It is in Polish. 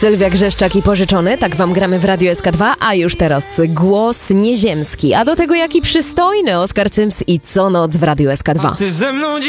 Sylwia Grzeszczak i Pożyczony, tak wam gramy w Radiu SK2, a już teraz głos nieziemski, a do tego jaki przystojny Oskar Cyms i Co noc w Radiu SK2.